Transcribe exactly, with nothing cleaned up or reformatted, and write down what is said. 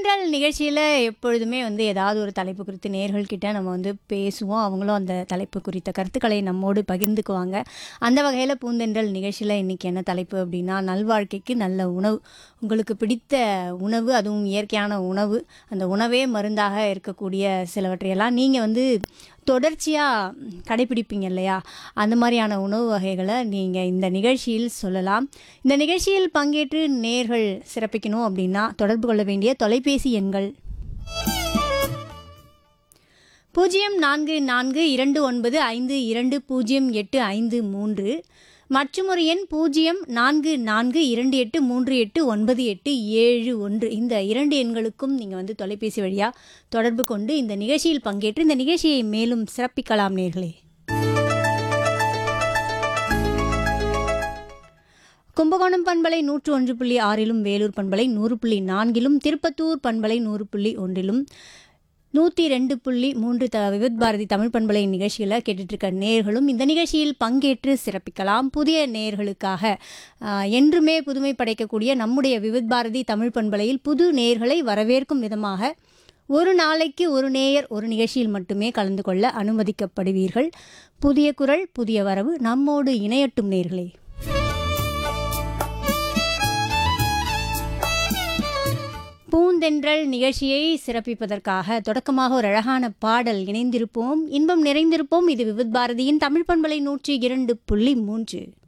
பூந்தென்றல் நிகழ்ச்சியில எப்பொழுதுமே வந்து ஏதாவது ஒரு தலைப்பு குறித்து நேயர்கள் கிட்ட நம்ம வந்து பேசுவோம். அவங்களும் அந்த தலைப்பு குறித்த கருத்துக்களை நம்மோடு பகிர்ந்துக்குவாங்க. அந்த வகையில பூந்தென்றல் நிகழ்ச்சியில இன்னைக்கு என்ன தலைப்பு அப்படின்னா, நல்வாழ்க்கைக்கு நல்ல உணவு. உங்களுக்கு பிடித்த உணவு, அதுவும் இயற்கையான உணவு. அந்த உணவே மருந்தாக இருக்கக்கூடிய சிலவற்றையெல்லாம் நீங்க வந்து தொடர்ச்சியா கடைபிடிப்பீங்க இல்லையா? அந்த மாரியான உணவு வகைகள நீங்க இந்த நிகழ்ச்சியில் சொல்லலாம். இந்த நிகழ்ச்சியில் பங்கேற்று நேயர்கள் சிறப்பிக்கணும் அப்படின்னா, தொடர்பு கொள்ள வேண்டிய தொலைபேசி எண்கள் பூஜ்ஜியம் நான்கு நான்கு இரண்டு ஒன்பது ஐந்து இரண்டு பூஜ்ஜியம் எட்டு ஐந்து மூன்று மற்றுமொரு எண் பூஜ்ஜியம் நான்கு நான்கு இரண்டு எட்டு மூன்று எட்டு ஒன்பது எட்டு ஏழு ஒன்று. இந்த இரண்டு எண்களுக்கும் நீங்கள் வந்து தொலைபேசி வழியாக தொடர்பு கொண்டு இந்த நிகழ்ச்சியில் பங்கேற்று இந்த நிகழ்ச்சியை மேலும் சிறப்பிக்கலாம் நேர்களே. கும்பகோணம் பண்பலை நூற்று ஒன்று புள்ளி ஆறிலும், வேலூர் பண்பலை நூறு புள்ளி நான்கிலும், திருப்பத்தூர் பண்பலை நூறு புள்ளி ஒன்றிலும், நூற்றி ரெண்டு புள்ளி மூன்று த விவித் பாரதி தமிழ் பண்பலை நிகழ்ச்சியில் கேட்டுட்ருக்க நேர்களும் இந்த நிகழ்ச்சியில் பங்கேற்று சிறப்பிக்கலாம். புதிய நேர்களுக்காக என்றுமே புதுமை படைக்கக்கூடிய நம்முடைய விவித் பாரதி தமிழ் பண்பலையில் புது நேர்களை வரவேற்கும் விதமாக ஒரு நாளைக்கு ஒரு நேயர் ஒரு நிகழ்ச்சியில் மட்டுமே கலந்து கொள்ள அனுமதிக்கப்படுவீர்கள். புதிய குரல், புதிய வரவு, நம்மோடு இணையட்டும் நேர்களே. பூந்தென்றல் நிகழ்ச்சியை சிறப்பிப்பதற்காக தொடக்கமாக ஒரு அழகான பாடல். இணைந்திருப்போம், இன்பம் நிறைந்திருப்போம். இது விவித் பாரதியின் தமிழ் பண்பலை நூற்றி இரண்டு புள்ளி மூன்று.